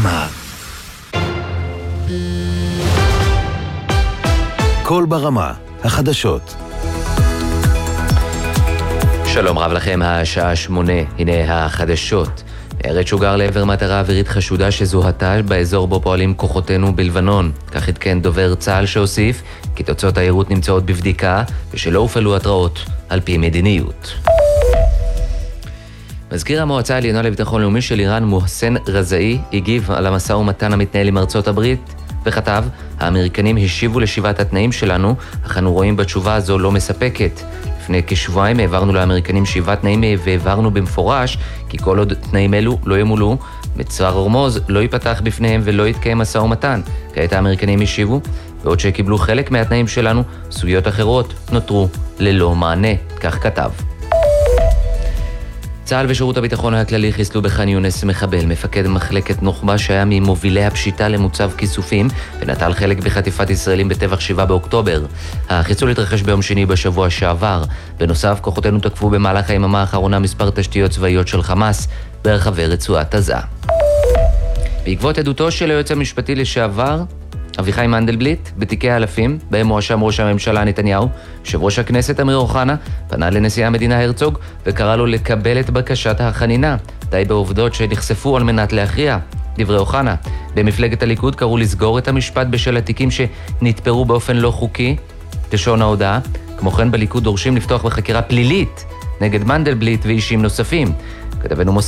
ברמה. קול ברמה, החדשות. שלום רב לכם, השעה 8, הנה החדשות. מיירט שוגר לעבר מטרה אווירית חשודה שזוהתה באזור בו פועלים כוחותינו בלבנון. כך עדכן דובר צה"ל שהוסיף כי תוצאות היירוט נמצאות בבדיקה ושלא הופעלו התראות על פי מדיניות. מזכיר המועצה העליונה לביטחון לאומי של איראן מוחסן רזאי הגיב על המשא ומתן המתנהל עם ארצות הברית וכתב: האמריקנים השיבו לשבעת התנאים שלנו, אך אנו רואים בתשובה הזו לא מספקת. לפני כשבועיים העברנו לאמריקנים 7 תנאים והעברנו במפורש כי כל עוד תנאים אלו לא ימולאו, מצר הורמוז לא ייפתח בפניהם ולא יתקיים משא ומתן. כעת האמריקנים השיבו, בעוד שקיבלו חלק מהתנאים שלנו, סוגיות אחרות נותרו ללא מענה, כך כתב. צה"ל ושירות הביטחון הכללי חיסלו בח'אן יונס מחבל, מפקד מחלקת נוח'בה שהיה ממובילי הפשיטה למוצב כיסופים ונטל חלק בחטיפת ישראלים בטבח 7 באוקטובר. החיסול התרחש ביום שני בשבוע שעבר. בנוסף, כוחותינו תקפו במהלך היממה האחרונה מספר תשתיות צבאיות של חמאס ברחבי רצועת עזה. בעקבות עדותו של היועץ המשפטי לשעבר אביחי מנדלבליט בתיקי האלפים בהם מואשם ראש הממשלה נתניהו, יושב ראש הכנסת אמיר אוחנה פנה לנשיא המדינה הרצוג וקרא לו לקבל את בקשת החנינה, די בעובדות שנחשפו על מנת להכריע. דברי אוחנה: במפלגת הליכוד קראו לסגור את המשפט בשל התיקים שנתפרו באופן לא חוקי, תשון ההודעה. כמו כן בליכוד דורשים לפתוח בחקירה פלילית נגד מנדלבליט ואישים נוספים. כתבנו